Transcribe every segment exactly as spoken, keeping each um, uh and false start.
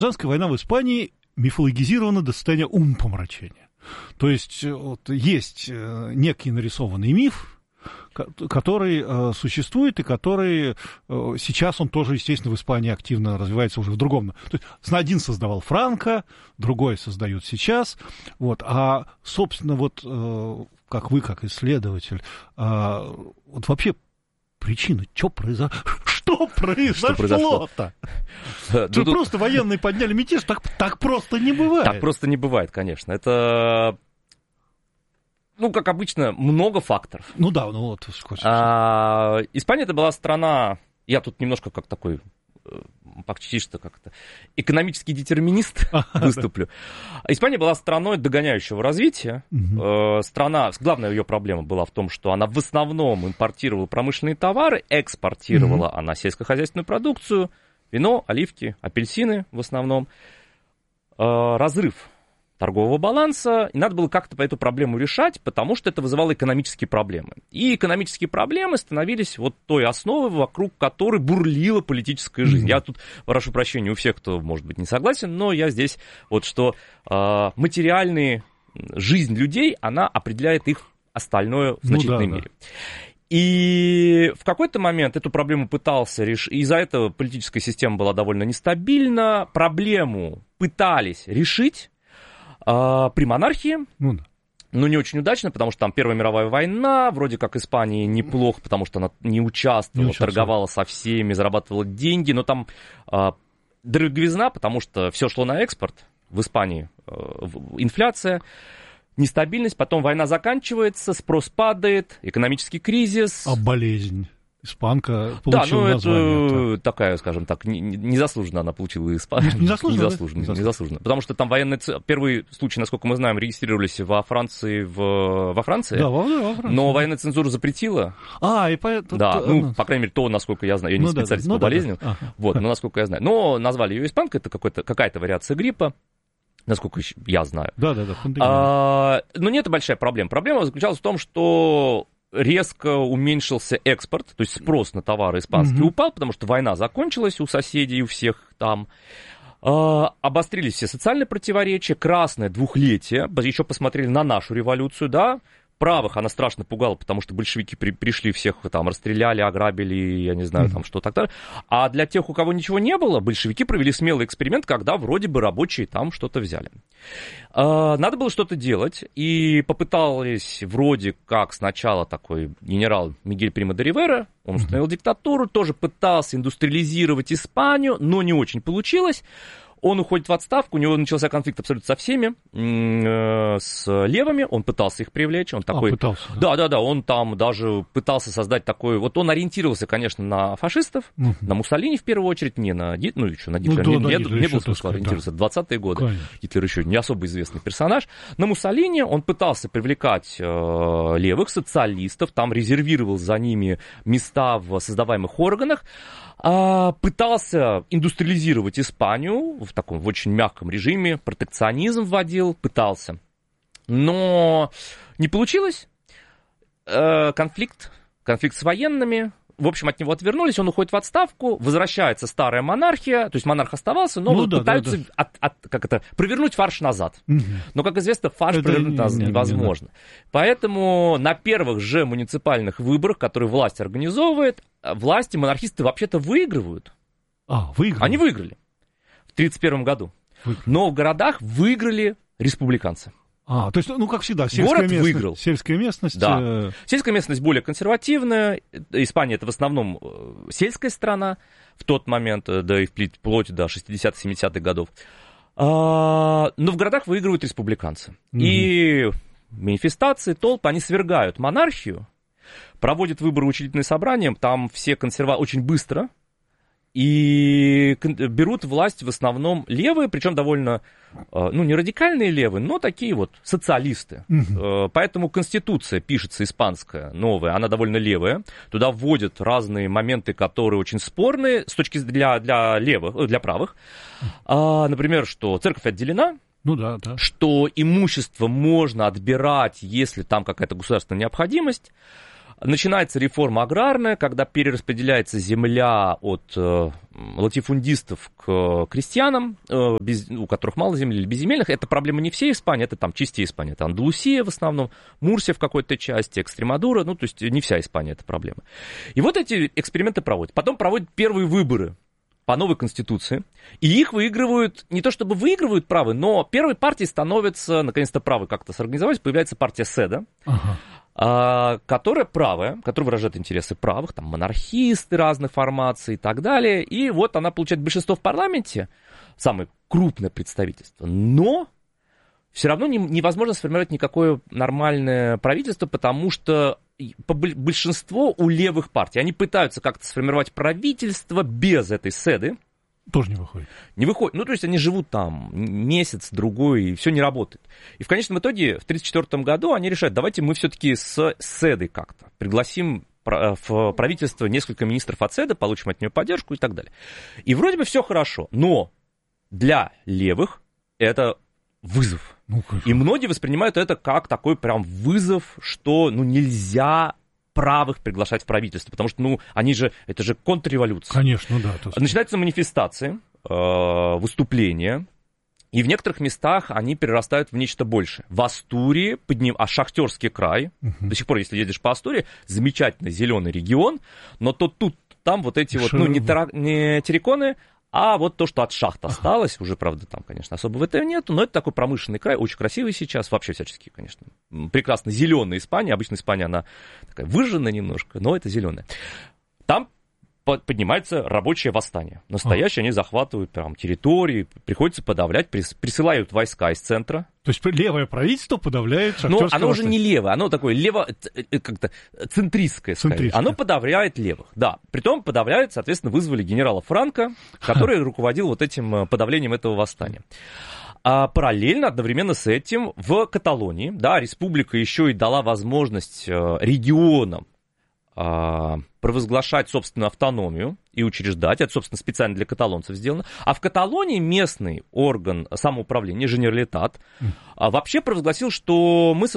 Гражданская война в Испании мифологизирована до состояния умопомрачения. То есть вот, есть некий нарисованный миф, который э, существует и который э, сейчас он тоже, естественно, в Испании активно развивается уже в другом. То есть один создавал Франко, другой создают сейчас. Вот, а, собственно, вот э, как вы, как исследователь, э, вот вообще причина, что произошло? Что произошло-то? Что просто военные подняли мятеж? Так просто не бывает. Так просто не бывает, конечно. Это... Ну, как обычно, много факторов. Ну да, ну вот. А, Испания это была страна, я тут немножко как такой, почти что как-то экономический детерминист выступлю. Испания была страной догоняющего развития. Угу. Страна, главная ее проблема была в том, что она в основном импортировала промышленные товары, экспортировала угу. она сельскохозяйственную продукцию, вино, оливки, апельсины в основном. Разрыв торгового баланса, и надо было как-то эту проблему решать, потому что это вызывало экономические проблемы. И экономические проблемы становились вот той основой, вокруг которой бурлила политическая жизнь. Mm-hmm. Я тут прошу прощения у всех, кто, может быть, не согласен, но я здесь вот что э, материальная жизнь людей, она определяет их остальное в значительной ну, да, мере. Да. И в какой-то момент эту проблему пытался решить, из-за этого политическая система была довольно нестабильна, проблему пытались решить, при монархии, ну, да. но не очень удачно, потому что там Первая мировая война, вроде как Испании неплохо, потому что она не участвовала, не участвовала. торговала со всеми, зарабатывала деньги, но там а, дороговизна, потому что все шло на экспорт в Испании, а, инфляция, нестабильность, потом война заканчивается, спрос падает, экономический кризис. А болезнь? Испанка получила да, ну, название. Это такая, скажем так, незаслуженно она получила Испанию. Незаслуженно, незаслуженно, да? незаслуженно. Потому что там военные... Первые случаи, насколько мы знаем, регистрировались во Франции, в... во Франции. Да, во, во Франции. Но военная цензура запретила. А, и поэтому... Да, ну, по крайней мере, то, насколько я знаю. Я не ну, специалист да, по ну, болезням. Да, да. Ага. Вот, но насколько я знаю. Но назвали ее испанкой, это какая-то вариация гриппа. Насколько я знаю. Да, да, да. А, но не это большая проблема. Проблема заключалась в том, что резко уменьшился экспорт, то есть спрос на товары испанские mm-hmm. упал, потому что война закончилась у соседей, у всех там. А, обострились все социальные противоречия, красное двухлетие, еще посмотрели на нашу революцию, да, правых она страшно пугала, потому что большевики при, пришли, всех там расстреляли, ограбили, я не знаю, mm-hmm. там что так-то. А для тех, у кого ничего не было, большевики провели смелый эксперимент, когда вроде бы рабочие там что-то взяли. А, надо было что-то делать, и попытались вроде как сначала такой генерал Мигель Примо де Ривера, он установил mm-hmm. диктатуру, тоже пытался индустриализировать Испанию, но не очень получилось. Он уходит в отставку, у него начался конфликт абсолютно со всеми, э, с левыми, он пытался их привлечь, он такой... А, пытался. Да, да, да, он там даже пытался создать такой... Вот он ориентировался, конечно, на фашистов, uh-huh. на Муссолини в первую очередь, не на... Ну, еще на Гитлера, ну, да, не, да, не, не был смысла ориентироваться, да. двадцатые годы, конечно. Гитлер еще не особо известный персонаж. На Муссолини он пытался привлекать э, левых социалистов, там резервировал за ними места в создаваемых органах, пытался индустриализировать Испанию в таком в очень мягком режиме, протекционизм вводил, пытался. Но не получилось. Конфликт, конфликт с военными. В общем, от него отвернулись, он уходит в отставку, возвращается старая монархия, то есть монарх оставался, но ну, да, пытаются да, да. От, от, как это, провернуть фарш назад. Угу. Но, как известно, фарш это провернуть назад не, невозможно. Не, не, не. Поэтому на первых же муниципальных выборах, которые власть организовывает, власти монархисты вообще-то выигрывают. А, выиграли? Они выиграли в тридцать первом году. Выиграли. Но в городах выиграли республиканцы. А, то есть, ну, как всегда, сельская город местность, выиграл. Сельская местность. Да. Э... Сельская местность более консервативная. Испания это в основном сельская страна в тот момент, да и вплоть до шестидесятых-семидесятых годов. А, но в городах выигрывают республиканцы. Mm-hmm. И манифестации, толпы, они свергают монархию, проводят выборы учредительные собрания, там все консерваторы очень быстро. И берут власть в основном левые, причем довольно, ну, не радикальные левые, но такие вот социалисты. Угу. Поэтому конституция пишется испанская, новая, она довольно левая. Туда вводят разные моменты, которые очень спорные с точки зрения для, для левых, для правых. А, например, что церковь отделена. Ну да, да. Что имущество можно отбирать, если там какая-то государственная необходимость. Начинается реформа аграрная, когда перераспределяется земля от э, латифундистов к крестьянам, э, без, у которых мало земли или безземельных. Это проблема не всей Испании, это там части Испании. Это Андалусия в основном, Мурсия в какой-то части, Экстремадура. Ну, то есть не вся Испания это проблема. И вот эти эксперименты проводят. Потом проводят первые выборы по новой конституции. И их выигрывают, не то чтобы выигрывают правы, но первой партией становится, наконец-то правы как-то сорганизовались, появляется партия Седа. Ага. Которая правая, которая выражает интересы правых, там монархисты разных формаций и так далее. И вот она получает большинство в парламенте, самое крупное представительство. Но все равно не, невозможно сформировать никакое нормальное правительство, потому что большинство у левых партий. Они пытаются как-то сформировать правительство без этой седы. Тоже не выходит. Не выходит. Ну, то есть они живут там месяц, другой, и все не работает. И в конечном итоге в тысяча девятьсот тридцать четвёртом году они решают, давайте мы все-таки с седой как-то пригласим в правительство несколько министров от седы, получим от нее поддержку и так далее. И вроде бы все хорошо, но для левых это вызов. Ну, и многие воспринимают это как такой прям вызов, что ну, нельзя правых приглашать в правительство, потому что, ну, они же, это же контрреволюция. Конечно, да. То есть... Начинаются манифестации, выступления, и в некоторых местах они перерастают в нечто большее. В Астурии, подним... а Шахтерский край, угу. До сих пор, если едешь по Астурии, замечательный зеленый регион, но то тут, там вот эти вот, ну, не, тара... не терриконы, а вот то, что от шахт осталось, уже, правда, там, конечно, особого этого нету, но это такой промышленный край, очень красивый сейчас, вообще всячески, конечно. Прекрасно зеленая Испания, обычно Испания, она такая выжженная немножко, но это зеленая. Там поднимается рабочее восстание. Настоящее, а. Они захватывают прям территории, приходится подавлять, присылают войска из центра. То есть левое правительство подавляет шахтерское восстание. Но оно восстание. уже не левое, оно такое лево, как-то центристское, скорее. Оно подавляет левых, да. Притом подавляет, соответственно, вызвали генерала Франко, который руководил вот этим подавлением этого восстания. А параллельно, одновременно с этим, в Каталонии, да, республика еще и дала возможность регионам провозглашать собственную автономию и учреждать. Это, собственно, специально для каталонцев сделано. А в Каталонии местный орган самоуправления, Женералитат, mm. вообще провозгласил, что мы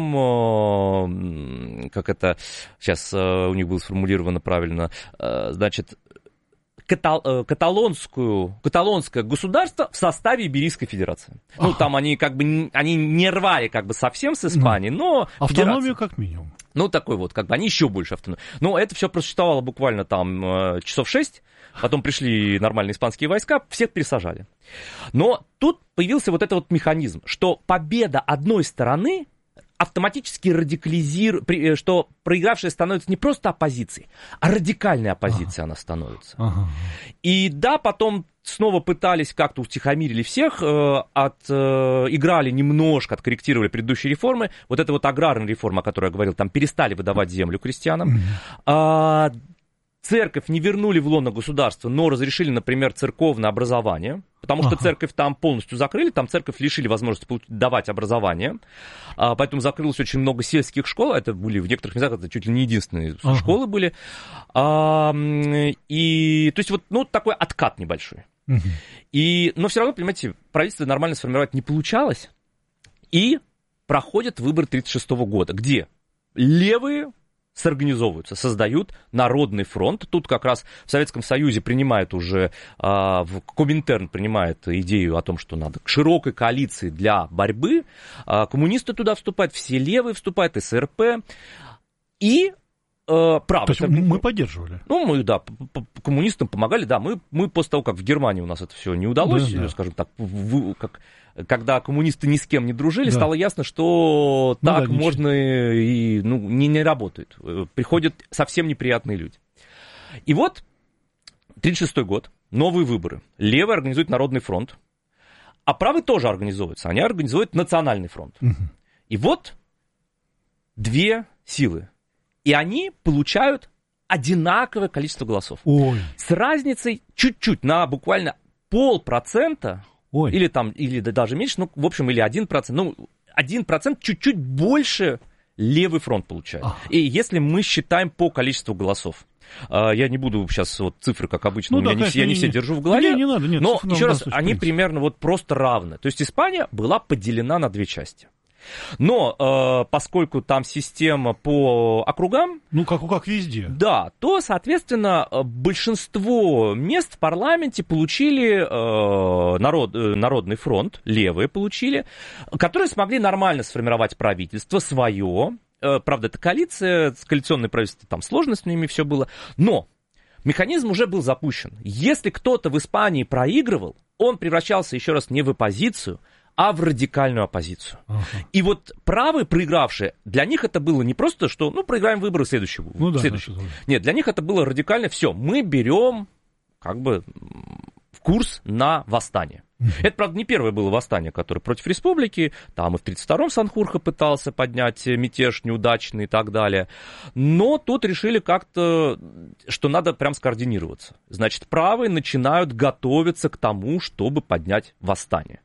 создаем, как это сейчас у них было сформулировано правильно, значит, Катал, каталонскую, каталонское государство в составе Иберийской Федерации. Ну, там они как бы они не рвали как бы совсем с Испанией, но... Автономию как минимум. Ну, такой вот, как бы, они еще больше автономии. Но это все просуществовало буквально там часов шесть, потом пришли нормальные испанские войска, всех пересажали. Но тут появился вот этот вот механизм, что победа одной стороны автоматически радикализирует, что проигравшая становится не просто оппозицией, а радикальной оппозицией ага. она становится. Ага. И да, потом снова пытались как-то утихомирили всех, э, от, э, играли немножко, откорректировали предыдущие реформы. Вот эта вот аграрная реформа, о которой я говорил, там перестали выдавать землю крестьянам. Mm-hmm. А, церковь не вернули в лоно государства, но разрешили, например, церковное образование, потому что ага. церковь там полностью закрыли, там церковь лишили возможности давать образование, а, поэтому закрылось очень много сельских школ, это были в некоторых местах, это чуть ли не единственные ага. школы были, а, и, то есть вот, ну, такой откат небольшой. Угу. И, но все равно, понимаете, правительство нормально сформировать не получалось, и проходят выборы тысяча девятьсот тридцать шестого года, где левые сорганизовываются, создают Народный фронт. Тут как раз в Советском Союзе принимает уже, а, в Коминтерн принимает идею о том, что надо к широкой коалиции для борьбы. А, коммунисты туда вступают, все левые вступают, СРП. И э, правда. То есть мы поддерживали? Ну, мы, да, коммунистам помогали, да. Мы, мы после того, как в Германии у нас это все не удалось, да, да. скажем так, в, как... Когда коммунисты ни с кем не дружили, да. стало ясно, что ну, так да, можно и ну, не, не работает. Приходят совсем неприятные люди. И вот тридцать шестой год, новые выборы. Левые организуют Народный фронт, а правые тоже организуются. Они организуют Национальный фронт. Угу. И вот две силы. И они получают одинаковое количество голосов. Ой. С разницей чуть-чуть на буквально полпроцента. Ой. Или там, или даже меньше, ну, в общем, или один процент, ну, один процент чуть-чуть больше левый фронт получает. А. И если мы считаем по количеству голосов, я не буду сейчас вот цифры, как обычно, ну, да, я, конечно, не, я не, не все держу в голове, не, не надо, нет, но еще раз, они примерно вот просто равны. То есть Испания была поделена на две части. Но э, поскольку там система по округам... Ну, как, как везде. Да, то, соответственно, большинство мест в парламенте получили э, народ, э, Народный фронт, левые получили, которые смогли нормально сформировать правительство свое. Э, правда, это коалиция, коалиционное правительство, там сложно с ними все было. Но механизм уже был запущен. Если кто-то в Испании проигрывал, он превращался, еще раз, не в оппозицию, а в радикальную оппозицию. Ага. И вот правые проигравшие, для них это было не просто, что, ну, проиграем выборы следующего. Ну, да, следующего. Нет, для них это было радикально. Все, мы берем, как бы, в курс на восстание. Mm-hmm. Это, правда, не первое было восстание, которое против республики. Там и в тридцать втором Санхурхо пытался поднять мятеж неудачный и так далее. Но тут решили как-то, что надо прям скоординироваться. Значит, правые начинают готовиться к тому, чтобы поднять восстание.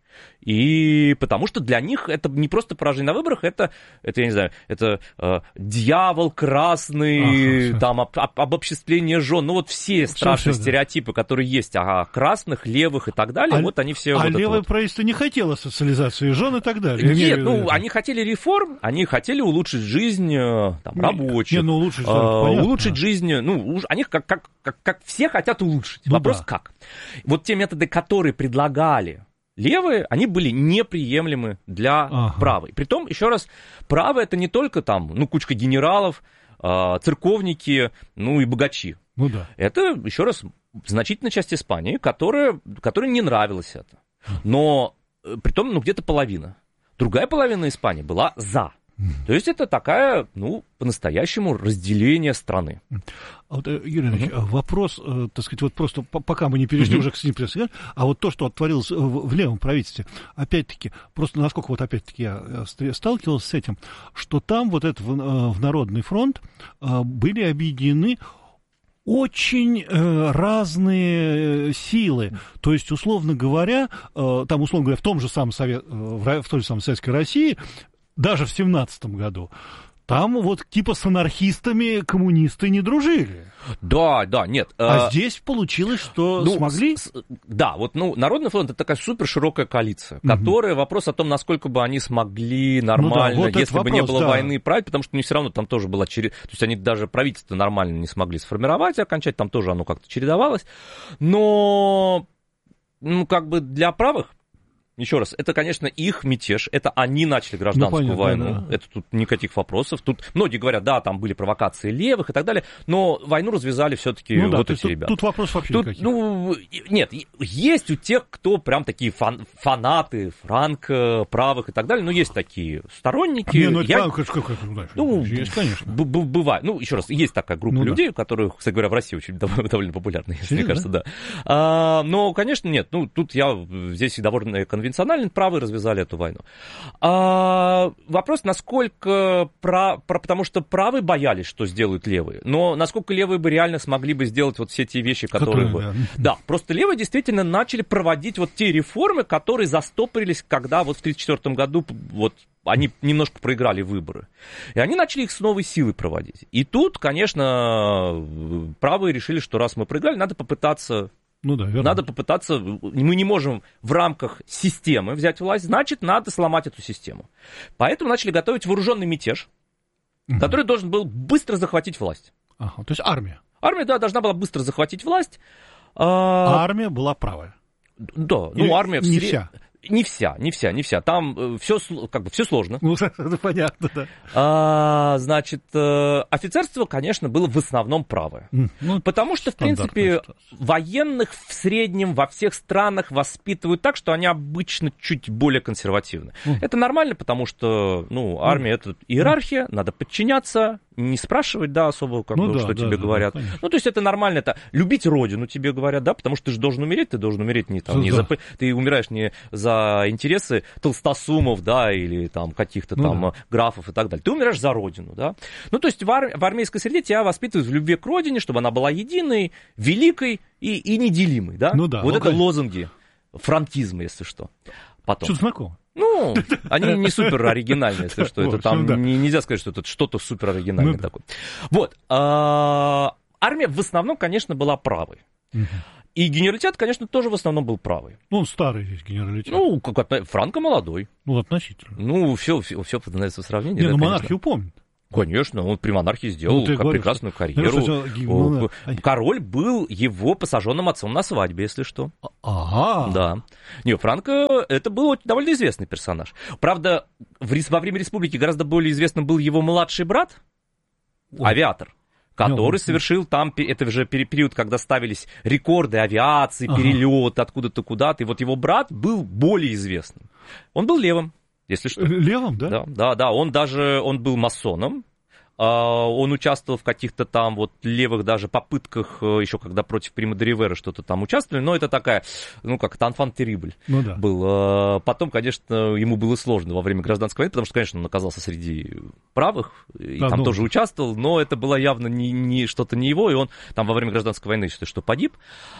И потому что для них это не просто поражение на выборах, это, это я не знаю, это э, дьявол красный, ага, там об, об, обобществление жен, ну вот все страшные все, стереотипы, да, которые есть о красных, левых и так далее, а, вот они все... А вот левое вот. правительство не хотело социализации жен и так далее? Нет, ну они хотели реформ, они хотели улучшить жизнь там, рабочих, не, ну, улучшить, да, э, улучшить жизнь, ну они как, как, как, как все хотят улучшить, ну, вопрос да. как. Вот те методы, которые предлагали левые, они были неприемлемы для ага. правой. Притом, еще раз, правые это не только там, ну, кучка генералов, э, церковники, ну и богачи. Ну да. Это, еще раз, значительная часть Испании, которая, которой не нравилось это. Но, э, притом, ну, где-то половина. Другая половина Испании была за. То есть это такая, ну, по-настоящему разделение страны. А вот, Юрий Ильич, uh-huh. вопрос, так сказать, вот просто пока мы не перешли uh-huh. уже к снипрессе, а вот то, что творилось в, в левом правительстве, опять-таки, просто насколько вот опять-таки я сталкивался с этим, что там вот это в, в Народный фронт были объединены очень э, разные силы. То есть, условно говоря, э, там, условно говоря, в том же самом Совет, в, в той же самой Советской России, даже в семнадцатом году, там вот типа с анархистами коммунисты не дружили. Да, да, нет. А э, здесь получилось, что ну, смогли? С, с, да, вот, ну, Народный фронт — это такая супер широкая коалиция, угу. которая, вопрос о том, насколько бы они смогли нормально, ну, да, вот если бы вопрос, не было да. войны, править, потому что у них все равно там тоже была череда, то есть они даже правительство нормально не смогли сформировать окончательно, там тоже оно как-то чередовалось, но, ну, как бы для правых, еще раз, это, конечно, их мятеж, это они начали гражданскую ну, понятно, войну, да. это тут никаких вопросов. Тут многие говорят, да, там были провокации левых и так далее, но войну развязали все-таки ну, вот да, эти тут, ребята. Тут вопрос вообще тут, никаких. Ну, нет, есть у тех, кто прям такие фан, фанаты Франко, правых и так далее, но есть такие сторонники. Не, ну это Я... как, как, как, ну, ну, есть, конечно. Б- б- бывает. Ну, еще раз, есть такая группа ну, людей, да. которые, кстати говоря, в России очень довольно, довольно популярны, если мне кажется, да. да. А, но, конечно, нет, ну, тут я здесь довольно конвенциональный, правый развязали эту войну. А, вопрос, насколько... Про, про, потому что правые боялись, что сделают левые. Но насколько левые бы реально смогли бы сделать вот все те вещи, которые, которые бы... Да. да, просто левые действительно начали проводить вот те реформы, которые застопорились, когда вот в тысяча девятьсот тридцать четвёртом году вот они немножко проиграли выборы. И они начали их с новой силой проводить. И тут, конечно, правые решили, что раз мы проиграли, надо попытаться... Ну да, верно. Надо попытаться, мы не можем в рамках системы взять власть, значит, надо сломать эту систему. Поэтому начали готовить вооруженный мятеж, угу. который должен был быстро захватить власть. Ага, то есть армия. Армия, да, должна была быстро захватить власть. А, а армия была правая. Да, Или ну армия... Не встр... вся. Не вся, не вся, не вся. Там э, все, как бы, все сложно. Ну, это понятно, да. А, значит, э, офицерство, конечно, было в основном правое. Ну, потому что, в принципе, ситуация. Военных в среднем во всех странах воспитывают так, что они обычно чуть более консервативны. Mm. Это нормально, потому что, ну, армия mm. это иерархия, mm. надо подчиняться, не спрашивать, да, особо, как ну, бы, да, что да, тебе да, говорят. Да, ну, то есть это нормально, это любить родину, тебе говорят, да, потому что ты же должен умереть, ты должен умереть не там, ну, не да. за, ты умираешь не за интересы толстосумов, да, или там каких-то ну, там да. графов и так далее. Ты умираешь за родину, да. Ну, то есть в, ар- в армейской среде тебя воспитывают в любви к родине, чтобы она была единой, великой и, и неделимой, да. Ну, да. Вот ну, это конечно. Лозунги фронтизма, если что. Потом. Что-то знакомо. Ну, они не супер оригинальные, если что. Это там не, нельзя сказать, что это что-то супер оригинальное ну, такое. Вот. А, армия в основном, конечно, была правой. Угу. И генералитет, конечно, тоже в основном был правый. Ну, он старый весь генералитет. Ну, как Франко молодой. Ну, относительно. Ну, все, все, все подается в сравнении. Не, да, ну, конечно. монархию помнит. Конечно, он при монархии сделал ну, как прекрасную что... карьеру. Ну, что... Король был его посаженным отцом на свадьбе, если что. Ага. Да. Не, Франко, это был довольно известный персонаж. Правда, во время республики гораздо более известным был его младший брат, Ой. авиатор, который совершил там, это же период, когда ставились рекорды авиации, ага. перелет откуда-то куда-то, и вот его брат был более известным. Он был левым, если что. Левым, да? Да, да, да, он даже, он был масоном, он участвовал в каких-то там вот левых даже попытках, еще когда против Прима де Ривера что-то там участвовали, но это такая, ну как, «Enfant terrible» ну, да. был. Потом, конечно, ему было сложно во время гражданской войны, потому что, конечно, он оказался среди правых, и да, там ну... тоже участвовал, но это было явно не, не, что-то не его, и он там во время гражданской войны, если что, погиб,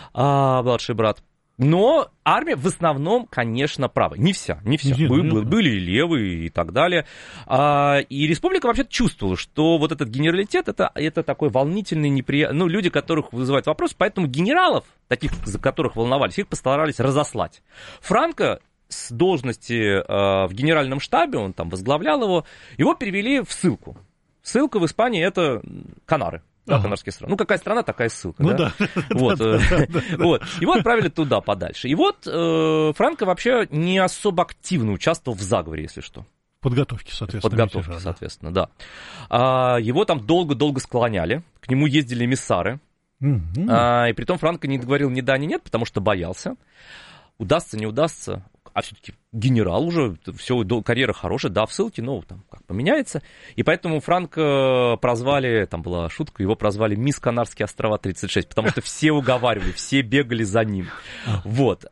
а младший брат. Но армия в основном, конечно, правая. Не вся, не вся. Не, Были, не, были и левые и так далее. А, и республика вообще чувствовала, что вот этот генералитет, это, это такой волнительный, неприятный... Ну, люди, которых вызывают вопросы, поэтому генералов, таких, за которых волновались, их постарались разослать. Франко с должности а, в генеральном штабе, он там возглавлял его, его перевели в ссылку. Ссылка в Испании — это Канары. Да, ага. Канарские страны. Ну, какая страна, такая ссылка. Ну, да? Да. Вот. Да, да, да, вот. Его отправили туда подальше. И вот э, Франко вообще не особо активно участвовал в заговоре, если что. Подготовки, соответственно. Подготовки, мятежа, соответственно, да. да. А, его там долго-долго склоняли. К нему ездили эмиссары. Mm-hmm. А, и притом Франко не говорил ни да, ни нет, потому что боялся. Удастся, не удастся. А все-таки генерал уже, все, карьера хорошая, да, в ссылке, но там как поменяется. И поэтому Франко прозвали, там была шутка, его прозвали «Мисс Канарские острова тридцать шесть», потому что все уговаривали, все бегали за ним. Вот.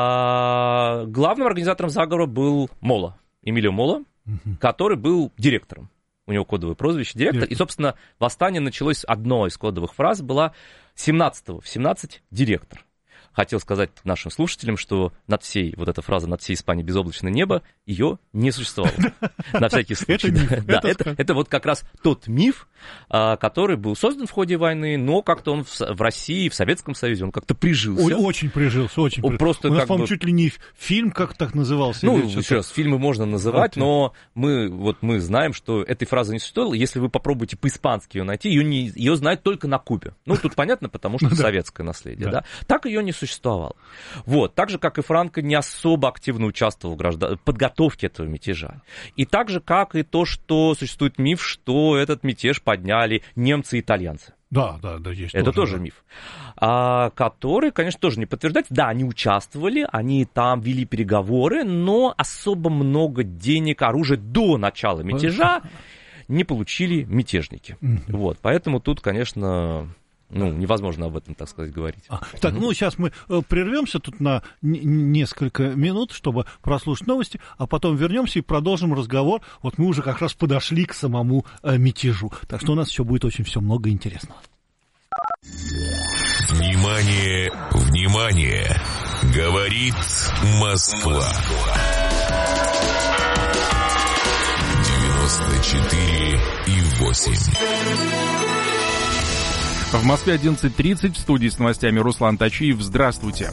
А главным организатором заговора был Мола, Эмилио Мола, который был директором. У него кодовое прозвище «Директор». И, собственно, восстание началось, одной из кодовых фраз была семнадцатого в семнадцать «Директор». Хотел сказать нашим слушателям, что над всей, вот эта фраза «над всей Испанией безоблачное небо», ее не существовало. На всякий случай. Это вот как раз тот миф, который был создан в ходе войны, но как-то он в России, в Советском Союзе, он как-то прижился. Очень прижился, очень прижился. У нас, по-моему, чуть ли не фильм как так назывался. Ну, еще раз, фильмы можно называть, но мы вот мы знаем, что этой фразы не существовало. Если вы попробуете по-испански ее найти, ее знают только на Кубе. Ну, тут понятно, потому что советское наследие, да. Так ее не существовало. Существовал. Вот. Так же, как и Франко не особо активно участвовал в граждан... подготовке этого мятежа. И так же, как и то, что существует миф, что этот мятеж подняли немцы и итальянцы. Да, да, да, есть. Это тоже, тоже да. миф. А, который, конечно, тоже не подтверждается. Да, они участвовали, они там вели переговоры, но особо много денег, оружия до начала мятежа не получили мятежники. Вот. Поэтому тут, конечно... Ну, невозможно об этом, так сказать, говорить. А, так, ну, сейчас мы прервемся тут на н- несколько минут, чтобы прослушать новости, а потом вернемся и продолжим разговор. Вот мы уже как раз подошли к самому э, мятежу. Так что у нас еще будет очень все много интересного. Внимание, внимание! Говорит Москва. девяносто четыре и восемь. В Москве одиннадцать тридцать, в студии с новостями Руслан Тачиев. Здравствуйте.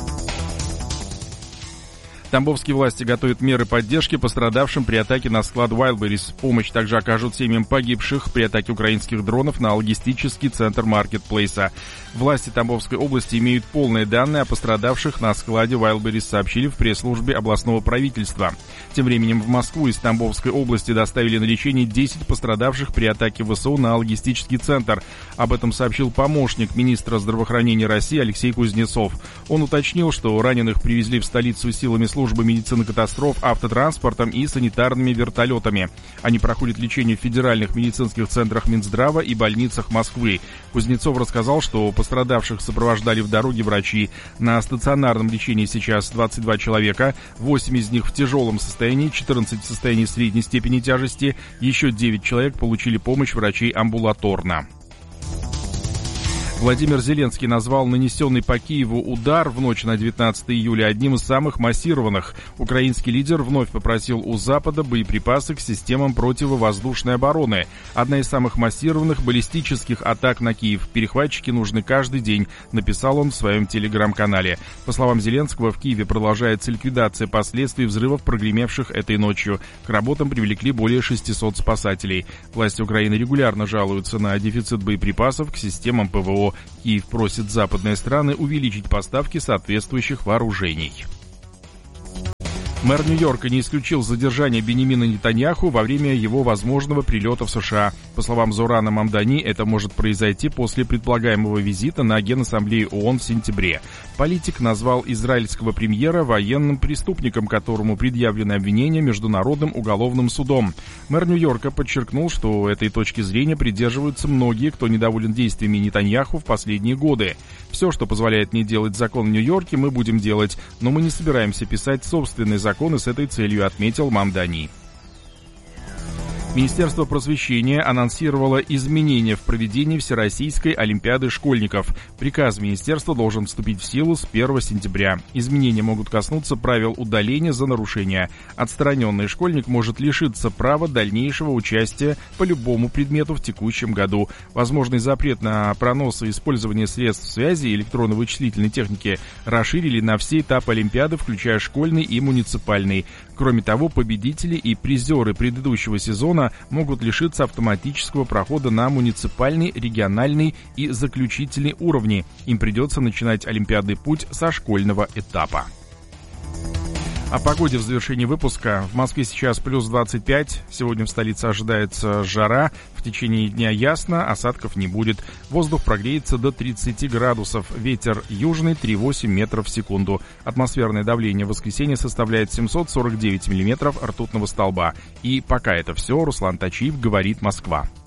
Тамбовские власти готовят меры поддержки пострадавшим при атаке на склад Wildberries. Помощь также окажут семьям погибших при атаке украинских дронов на логистический центр маркетплейса. Власти Тамбовской области имеют полные данные о пострадавших на складе Wildberries, сообщили в пресс-службе областного правительства. Тем временем в Москву из Тамбовской области доставили на лечение десять пострадавших при атаке ВСУ на логистический центр. Об этом сообщил помощник министра здравоохранения России Алексей Кузнецов. Он уточнил, что раненых привезли в столицу силами службы медицины катастроф, автотранспортом и санитарными вертолетами. Они проходят лечение в федеральных медицинских центрах Минздрава и больницах Москвы. Кузнецов рассказал, что пострадавших сопровождали в дороге врачи. На стационарном лечении сейчас двадцать два человека, восемь из них в тяжелом состоянии, четырнадцать в состоянии средней степени тяжести, еще девять человек получили помощь врачей амбулаторно. Владимир Зеленский назвал нанесенный по Киеву удар в ночь на девятнадцатое июля одним из самых массированных. Украинский лидер вновь попросил у Запада боеприпасы к системам противовоздушной обороны. Одна из самых массированных баллистических атак на Киев. Перехватчики нужны каждый день, написал он в своем телеграм-канале. По словам Зеленского, в Киеве продолжается ликвидация последствий взрывов, прогремевших этой ночью. К работам привлекли более шестисот спасателей. Власти Украины регулярно жалуются на дефицит боеприпасов к системам ПВО. Киев просит западные страны увеличить поставки соответствующих вооружений. Мэр Нью-Йорка не исключил задержание Биньямина Нетаньяху во время его возможного прилета в США. По словам Зурана Мамдани, это может произойти после предполагаемого визита на Генассамблею ООН в сентябре. Политик назвал израильского премьера военным преступником, которому предъявлены обвинения Международным уголовным судом. Мэр Нью-Йорка подчеркнул, что этой точки зрения придерживаются многие, кто недоволен действиями Нетаньяху в последние годы. Все, что позволяет не делать закон в Нью-Йорке, мы будем делать, но мы не собираемся писать собственный закон. Законы с этой целью, отметил Мамдани. Министерство просвещения анонсировало изменения в проведении Всероссийской олимпиады школьников. Приказ министерства должен вступить в силу с первого сентября. Изменения могут коснуться правил удаления за нарушения. Отстраненный школьник может лишиться права дальнейшего участия по любому предмету в текущем году. Возможный запрет на пронос и использование средств связи и электронно-вычислительной техники расширили на все этапы олимпиады, включая школьный и муниципальный. Кроме того, победители и призеры предыдущего сезона могут лишиться автоматического прохода на муниципальный, региональный и заключительный уровни. Им придется начинать олимпиадный путь со школьного этапа. О погоде в завершении выпуска. В Москве сейчас плюс двадцать пять. Сегодня в столице ожидается жара. В течение дня ясно, осадков не будет. Воздух прогреется до тридцати градусов. Ветер южный три целых восемь десятых метров в секунду. Атмосферное давление в воскресенье составляет семьсот сорок девять миллиметров ртутного столба. И пока это все. Руслан Тачиев, говорит Москва.